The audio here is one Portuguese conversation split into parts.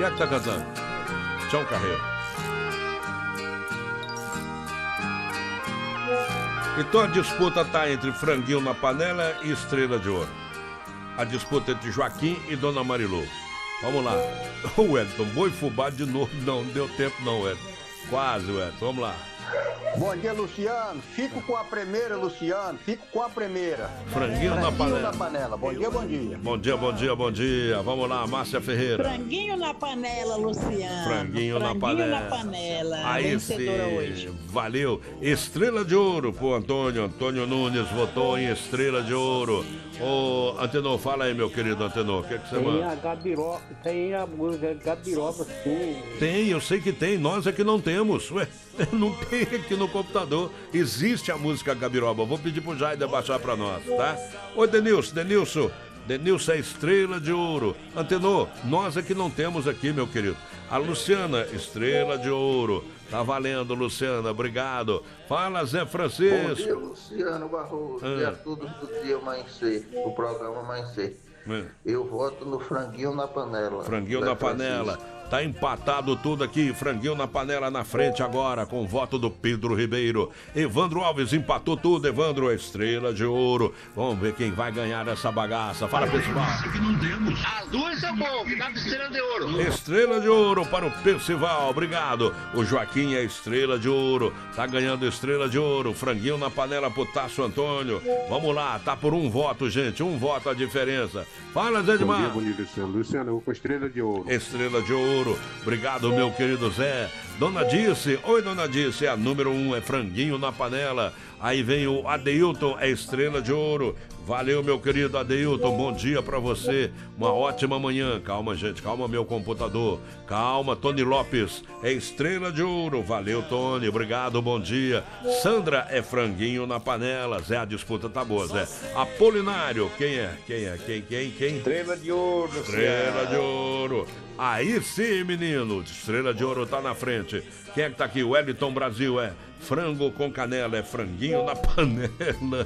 Quem é que tá cantando? Tião Carreiro. Então a disputa tá entre Franguinho na Panela e Estrela de Ouro. A disputa entre Joaquim e Dona Marilu. Vamos lá. O Wellington, boi fubá de novo. Não deu tempo não, Wellington. Quase, Wellington. Vamos lá. Bom dia, Luciano. Fico com a primeira, Luciano. Fico com a primeira. Franguinho na panela. Na panela. Bom dia, bom dia. Bom dia, bom dia, bom dia. Vamos lá, Márcia Ferreira. Franguinho na panela, Luciano. Franguinho na panela. Na panela. Aí sim. Hoje. Valeu. Estrela de Ouro pro Antônio. Antônio Nunes votou em Estrela de Ouro. Ô, Antenor, fala aí, meu querido Antenor. O que você manda? Tem a música Gabiroba, sim. Tem, eu sei que tem. Nós é que não temos. Ué, não tem aqui no computador. Existe a música Gabiroba. Vou pedir pro Jair baixar pra nós, tá? Ô, Denilson é Estrela de Ouro. Antenor, nós é que não temos aqui, meu querido. A Luciana, Estrela de Ouro. Tá valendo, Luciana, obrigado. Fala, Zé Francisco. Bom dia, Luciano Barroso. Dia tudo do dia amanhecer, o programa amanhecer. Eu voto no Franguinho na Panela. Franguinho na Panela. Tá empatado tudo aqui, Franguinho na Panela na frente agora, com o voto do Pedro Ribeiro. Evandro Alves empatou tudo, Evandro, Estrela de Ouro. Vamos ver quem vai ganhar essa bagaça. Fala, pessoal. As duas são bom, ficava Estrela de Ouro. Estrela de Ouro para o Percival, obrigado. O Joaquim é Estrela de Ouro, tá ganhando Estrela de Ouro. Franguinho na Panela pro Tasso Antônio. Vamos lá, tá por um voto, gente, um voto a diferença. Fala, Zé Edmar. Bom dia, Luciano. Luciano, eu vou com Estrela de Ouro. Estrela de Ouro. Obrigado, meu querido Zé. Dona Dirce, oi, Dona Dirce, a número 1 é Franguinho na Panela. Aí vem o Adeilton, é Estrela de Ouro. Valeu, meu querido Adeilton, bom dia pra você. Uma ótima manhã. Calma, gente, calma, meu computador. Calma, Tony Lopes, é Estrela de Ouro. Valeu, Tony, obrigado, bom dia. Sandra é Franguinho na Panela. Zé, a disputa tá boa, Zé. Apolinário, quem é? Quem? Estrela de Ouro. Estrela de Ouro. Aí sim, menino. Estrela de Ouro tá na frente. Quem é que tá aqui? O Wellington Brasil é frango com canela, é franguinho na panela.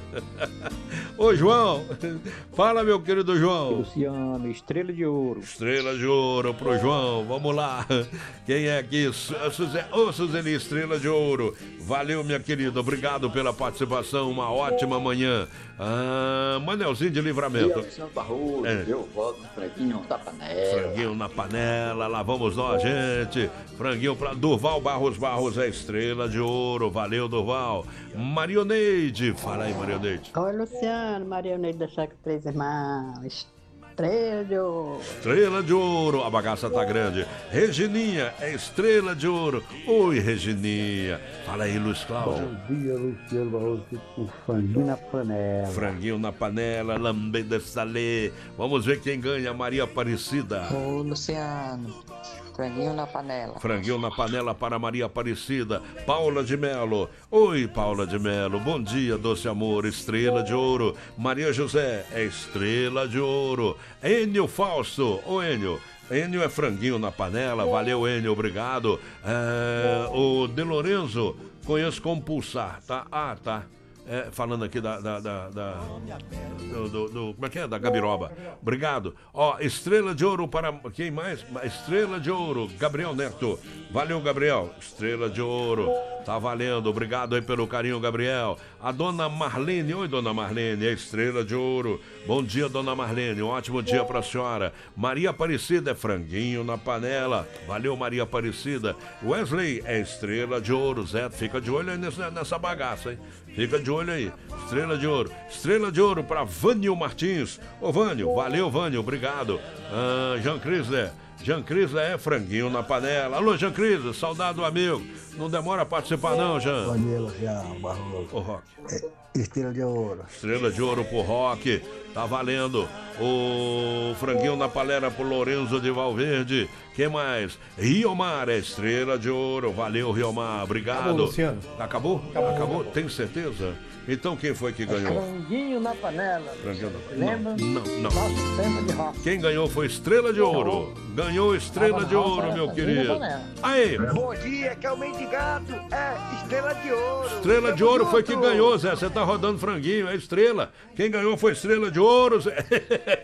Ô, João, fala, meu querido João. Luciano, Estrela de Ouro. Estrela de Ouro pro João, vamos lá. Quem é aqui? Ô, Suzeli, Estrela de Ouro. Valeu, minha querida, obrigado pela participação, uma ótima manhã. Manelzinho de Livramento. Luciano Barroso, eu voto no Franguinho na Panela. Franguinho na Panela, lá vamos nós, gente. Franguinho pra Durval Barros é Estrela de Ouro. Valeu, Durval. Marioneide, fala aí, Marioneide. Oi, Luciano, Marioneide da Chácara Três Irmãos. Estrela de Ouro. Estrela de Ouro, a bagaça tá grande. Regininha é Estrela de Ouro. Oi, Regininha. Fala aí, Luiz Cláudio. Bom dia, Luciano Barroso, com Franguinho na Panela. Franguinho na Panela, lambeda salé. Vamos ver quem ganha, Maria Aparecida. Ô, Luciano, Franguinho na Panela. Franguinho na Panela para Maria Aparecida. Paula de Melo. Oi, Paula de Melo. Bom dia, doce amor. Estrela de Ouro. Maria José é Estrela de Ouro. Enio Fausto. Ô, Enio. Enio é Franguinho na Panela. Valeu, Enio. Obrigado. O De Lorenzo. Conheço como Pulsar, tá? Ah, tá. Falando aqui como é que é? Da Gabiroba. Obrigado. Ó, Estrela de Ouro para quem mais? Estrela de Ouro, Gabriel Neto. Valeu, Gabriel. Estrela de Ouro. Tá valendo. Obrigado aí pelo carinho, Gabriel. A dona Marlene. Oi, dona Marlene. É Estrela de Ouro. Bom dia, dona Marlene. Um ótimo dia pra senhora. Maria Aparecida é Franguinho na Panela. Valeu, Maria Aparecida. Wesley é Estrela de Ouro. Zé, fica de olho aí nessa bagaça, hein? Fica de olho aí. Estrela de Ouro. Estrela de Ouro para Vânio Martins. Ô, Vânio. Valeu, Vânio. Obrigado. Jean Crisler. Jean Crisler é Franguinho na Panela. Alô, Jean Crisler. Saudade do amigo. Não demora a participar, não, Jean. Bom dia, Luciano Barroso. Ô, Rock. Estrela de Ouro. Estrela de Ouro pro Rock. Tá valendo. O Franguinho na Panela pro Lorenzo de Valverde. Quem mais? Riomar é Estrela de Ouro. Valeu, Riomar. Obrigado. Acabou, Luciano. Acabou? Acabou? Tem certeza? Então quem foi que ganhou? Franguinho na Panela. Franguinho na Lembra? Não. Nosso tempo de rock. Quem ganhou foi Estrela de Ouro. Ganhou Estrela de Ouro, meu querido. Aí. Bom dia, que é o Mendigato. É Estrela de Ouro. Estrela de Ouro foi que ganhou, Zé. Você tá rodando franguinho, é Estrela. Quem ganhou foi Estrela de Ouro, Zé.